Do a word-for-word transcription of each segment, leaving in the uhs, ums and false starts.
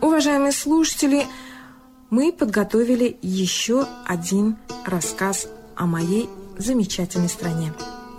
Уважаемые слушатели, мы подготовили еще один рассказ о моей замечательной стране.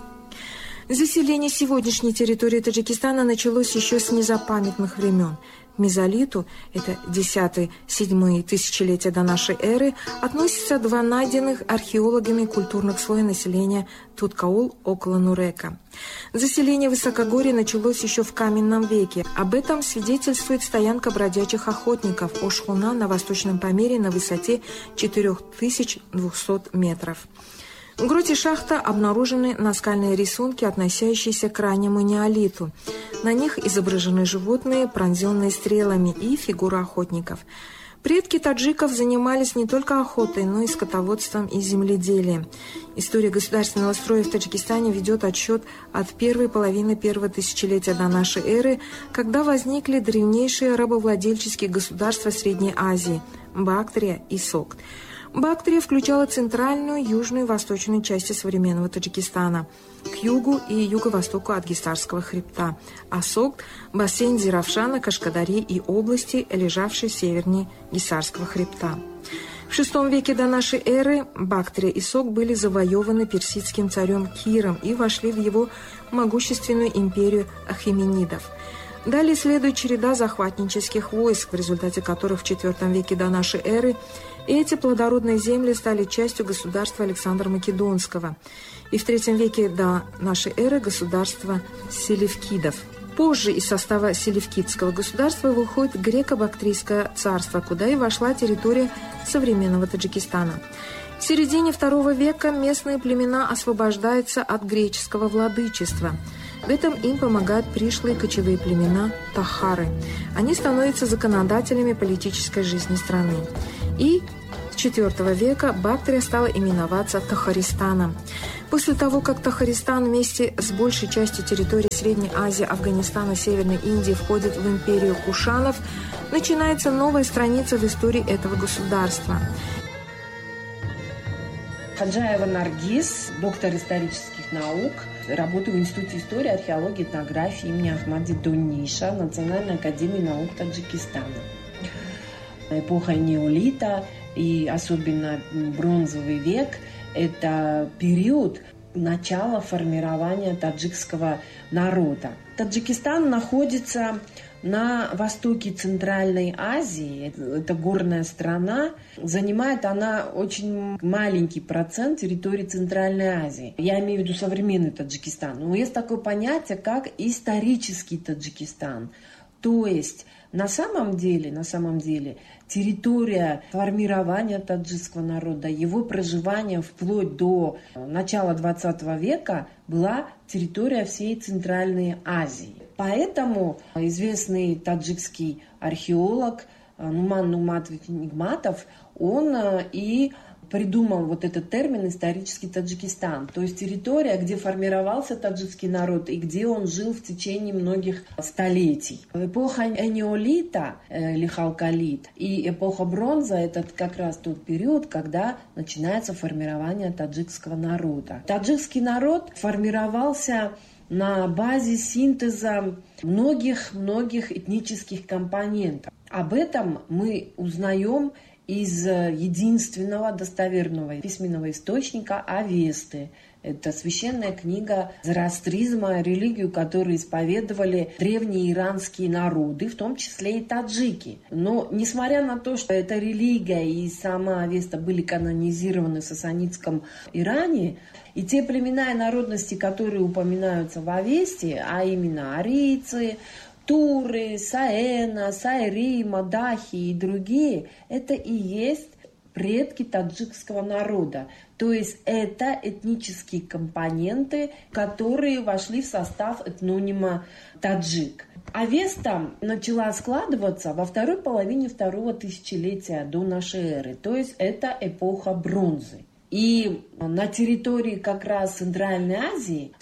Заселение сегодняшней территории Таджикистана началось еще с незапамятных времен. К мезолиту, это десятое-седьмое тысячелетия до нашей эры, относятся два найденных археологами культурных слоя населения Туткаул около Нурека. Заселение высокогорья началось еще в каменном веке. Об этом свидетельствует стоянка бродячих охотников Ошхуна на Восточном Памире на высоте четыре тысячи двести метров. В гроте шахта обнаружены наскальные рисунки, относящиеся к раннему неолиту. На них изображены животные, пронзенные стрелами, и фигуры охотников. Предки таджиков занимались не только охотой, но и скотоводством и земледелием. История государственного строя в Таджикистане ведет отсчет от первой половины первого тысячелетия до нашей эры, когда возникли древнейшие рабовладельческие государства Средней Азии – Бактрия и Согд. Бактрия включала центральную, южную и восточную части современного Таджикистана, к югу и юго-востоку от Гисарского хребта, а Согд – бассейн Зиравшана, Кашкадари и области, лежавшие севернее Гисарского хребта. В шестом веке до нашей эры Бактрия и Согд были завоеваны персидским царем Киром и вошли в его могущественную империю ахеменидов. Далее следует череда захватнических войск, в результате которых в четвертом веке до нашей эры эти плодородные земли стали частью государства Александра Македонского, и в третьем веке до нашей эры государства селевкидов. Позже из состава селевкидского государства выходит греко-бактрийское царство, куда и вошла территория современного Таджикистана. В середине второго века местные племена освобождаются от греческого владычества. В этом им помогают пришлые кочевые племена Тахары. Они становятся законодателями политической жизни страны. И с четвертого века Бактрия стала именоваться Тахаристаном. После того, как Тахаристан вместе с большей частью территории Средней Азии, Афганистана, Северной Индии входит в империю Кушанов, начинается новая страница в истории этого государства. Хаджаева Наргиз, доктор исторических наук, работаю в Институте истории, археологии, этнографии имени Ахмади Донниша Национальной академии наук Таджикистана. Эпоха неолита и особенно бронзовый век – это период начала формирования таджикского народа. Таджикистан находится на востоке Центральной Азии, это горная страна, занимает она очень маленький процент территории Центральной Азии. Я имею в виду современный Таджикистан. Но есть такое понятие, как исторический Таджикистан. То есть на самом деле, на самом деле территория формирования таджикского народа, его проживания вплоть до начала двадцатого века была территория всей Центральной Азии. Поэтому известный таджикский археолог Нуман Нуматович Нигматов, он и придумал вот этот термин «исторический Таджикистан», то есть территория, где формировался таджикский народ и где он жил в течение многих столетий. Эпоха неолита или халколит и эпоха бронза – это как раз тот период, когда начинается формирование таджикского народа. Таджикский народ формировался на базе синтеза многих-многих этнических компонентов. Об этом мы узнаем из единственного достоверного письменного источника Авесты. Это священная книга зороастризма, религию, которую исповедовали древние иранские народы, в том числе и таджики. Но несмотря на то, что эта религия и сама Авеста были канонизированы в сасанидском Иране, и те племена и народности, которые упоминаются в Авесте, а именно арийцы, туры, саэна, сайри, мадахи и другие, это и есть предки таджикского народа. То есть это этнические компоненты, которые вошли в состав этнонима таджик. Авеста начала складываться во второй половине второго тысячелетия до нашей эры. То есть это эпоха бронзы. И на территории как раз Центральной Азии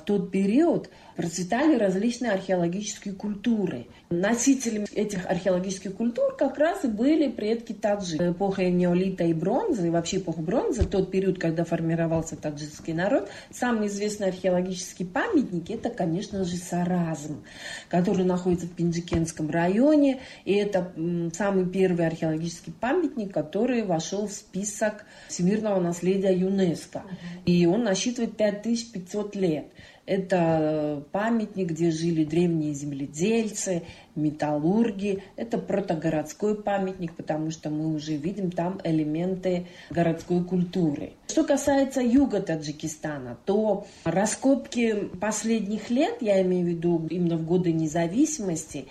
в тот период процветали различные археологические культуры. Носителями этих археологических культур как раз и были предки таджиков. Эпоха неолита и бронзы, и вообще эпоха бронзы, тот период, когда формировался таджикский народ, самый известный археологический памятник – это, конечно же, Саразм, который находится в Пенджикенском районе. И это самый первый археологический памятник, который вошел в список всемирного наследия ЮНЕСКО. И он насчитывает пять тысяч пятьсот лет. Это памятник, где жили древние земледельцы, металлурги. Это протогородской памятник, потому что мы уже видим там элементы городской культуры. Что касается юга Таджикистана, то раскопки последних лет, я имею в виду именно в годы независимости,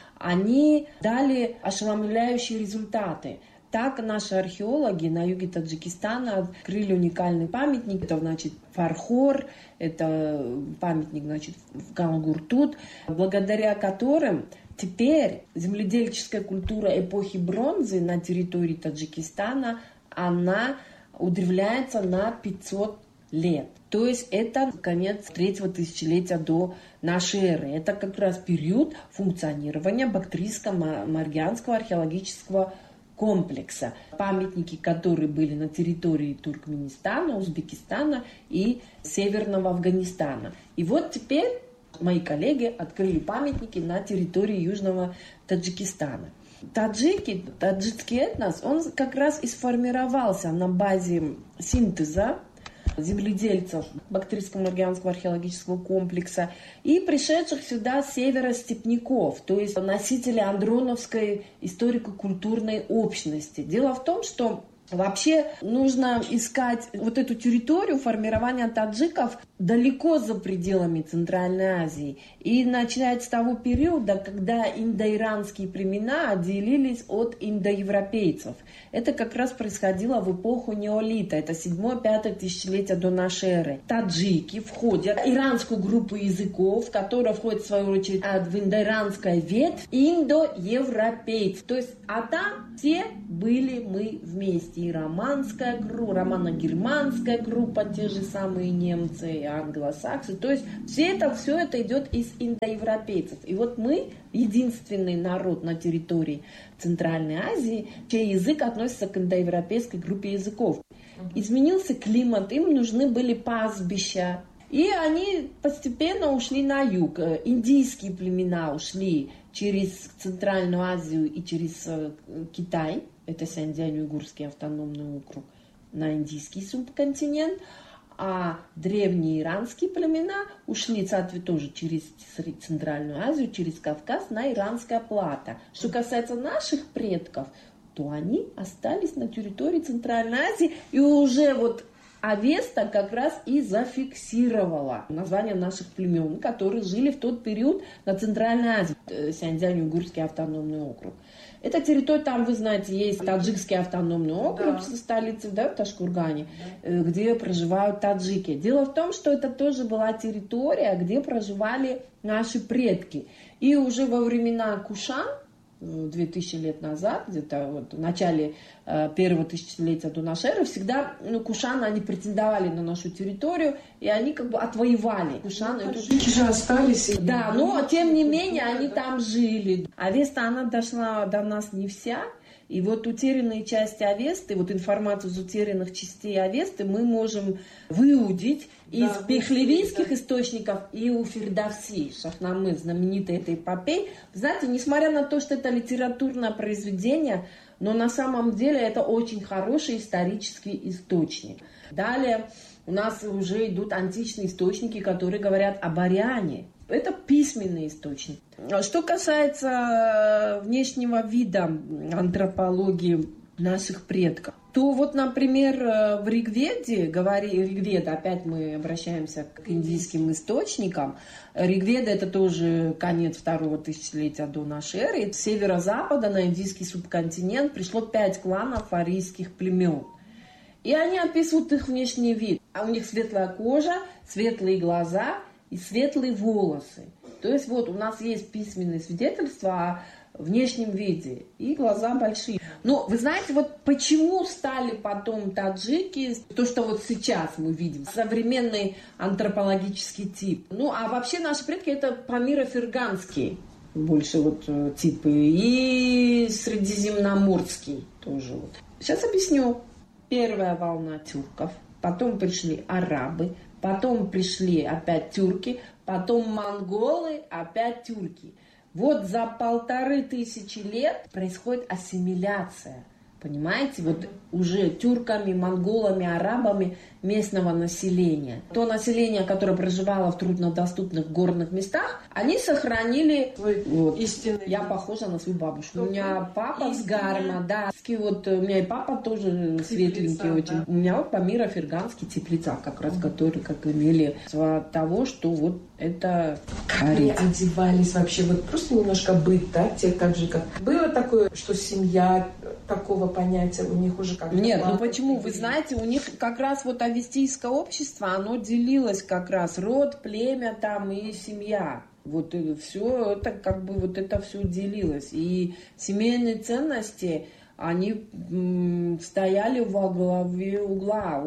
они дали ошеломляющие результаты. Так наши археологи на юге Таджикистана открыли уникальный памятник. Это, значит, Фархор, это памятник, значит, в Галгуртут, благодаря которым теперь земледельческая культура эпохи бронзы на территории Таджикистана, она удревляется на пятьсот лет. То есть это конец третьего тысячелетия до нашей эры. Это как раз период функционирования Бактрийско-Маргианского археологического комплекса. Памятники, которые были на территории Туркменистана, Узбекистана и Северного Афганистана. И вот теперь мои коллеги открыли памятники на территории Южного Таджикистана. Таджики, таджикский этнос, он как раз и сформировался на базе синтеза земледельцев Бактрийско-Маргианского археологического комплекса и пришедших сюда с севера степняков, то есть носители андроновской историко-культурной общности. Дело в том, что вообще нужно искать вот эту территорию формирования таджиков далеко за пределами Центральной Азии. И начинать с того периода, когда индоиранские племена отделились от индоевропейцев. Это как раз происходило в эпоху неолита, это седьмое-пятое тысячелетие до нашей эры. Таджики входят в иранскую группу языков, которая входит в свою очередь в индоиранская ветвь индоевропейцев. То есть, а там все были мы вместе. И романская группа, романо-германская группа, те же самые немцы, и англосаксы. То есть все это, все это идет из индоевропейцев. И вот мы единственный народ на территории Центральной Азии, чей язык относится к индоевропейской группе языков. Изменился климат, им нужны были пастбища. И они постепенно ушли на юг. Индийские племена ушли через Центральную Азию и через Китай. Это Синьцзянь-Уйгурский автономный округ, на индийский субконтинент. А древние иранские племена ушли, соответственно, тоже через Центральную Азию, через Кавказ на иранское плато. Что касается наших предков, то они остались на территории Центральной Азии. И уже вот Авеста как раз и зафиксировала название наших племен, которые жили в тот период на Центральной Азии. Синьцзянь-Уйгурский автономный округ. Эта территория, там, вы знаете, есть таджикский автономный округ, да, со столицей, да, в Ташкургане, да, где проживают таджики. Дело в том, что это тоже была территория, где проживали наши предки. И уже во времена Кушан, две тысячи лет назад, где-то вот в начале э, первого тысячелетия до нашей эры, всегда, ну, кушаны, они претендовали на нашу территорию, и они как бы отвоевали. Кушаны, ну, таджики же остались. Да, но тем не менее они там жили. Авеста, она дошла до нас не вся. И вот утерянные части Авесты, вот информацию из утерянных частей Авесты мы можем выудить, да, из пехлевийских, да, источников и у Фирдавси, Шахнамы, знаменитой этой эпопеи. Знаете, несмотря на то, что это литературное произведение, но на самом деле это очень хороший исторический источник. Далее у нас уже идут античные источники, которые говорят об Ариане. Это письменный источник. Что касается внешнего вида антропологии наших предков, то вот, например, в Ригведе, говори, Ригведа, опять мы обращаемся к индийским источникам. Ригведа — это тоже конец второго тысячелетия до нашей эры. С северо-запада на индийский субконтинент пришло пять кланов арийских племен. И они описывают их внешний вид. А у них светлая кожа, светлые глаза и светлые волосы. То есть вот у нас есть письменные свидетельства о внешнем виде, и глаза большие. Но вы знаете, вот почему стали потом таджики, то, что вот сейчас мы видим, современный антропологический тип. Ну, а вообще наши предки это памиро-ферганские больше вот типы, и средиземноморский тоже вот. Сейчас объясню. Первая волна тюрков, потом пришли арабы, потом пришли опять тюрки, потом монголы, опять тюрки. Вот за полторы тысячи лет происходит ассимиляция. Понимаете, вот уже тюрками, монголами, арабами местного населения. То население, которое проживало в труднодоступных горных местах, они сохранили... Вот, истинный. Я похожа на свою бабушку. Что? У меня папа с Гарма, да. Вот, у меня и папа тоже теплица, светленький очень. Да. У меня вот памиро-ферганский теплица, как раз, mm-hmm. которые как имели того, что вот это... Как они одевались вообще? Вот просто немножко быт, да? Те, так же, как... Было такое, что семья... Такого понятия у них уже как-то... Нет, ну почему? Вы знаете, у них как раз вот авестийское общество, оно делилось как раз род, племя там и семья. Вот все это как бы вот это все делилось. И семейные ценности, они м, стояли во главе угла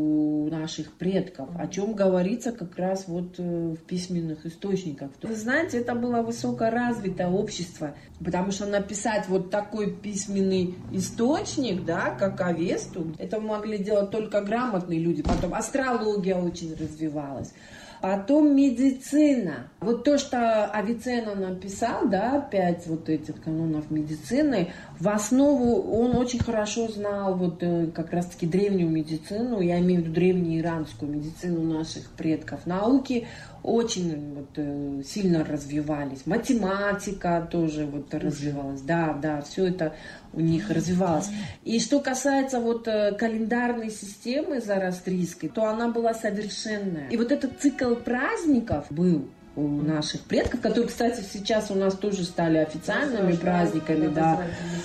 у наших предков, о чем говорится как раз вот в письменных источниках. Вы знаете, это было высокоразвитое общество, потому что написать вот такой письменный источник, да, как Авесту, это могли делать только грамотные люди. Потом астрология очень развивалась. Потом медицина. Вот то, что Авиценна написал, да, пять вот этих канонов медицины, в основу он очень хорошо знал вот как раз-таки древнюю медицину, я имею в виду древнюю иранскую медицину наших предков. Науки очень вот, сильно развивались. Математика тоже вот развивалась. Да, да, все это у них развивалось. И что касается вот календарной системы зороастрийской, то она была совершенная. И вот этот цикл праздников был у наших предков, которые, кстати, сейчас у нас тоже стали официальными праздниками, да,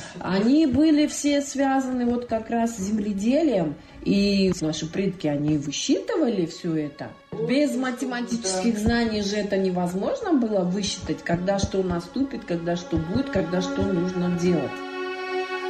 они были все связаны вот как раз с земледелием, и наши предки, они высчитывали все это. Без математических знаний же это невозможно было высчитать, когда что наступит, когда что будет, когда что нужно делать.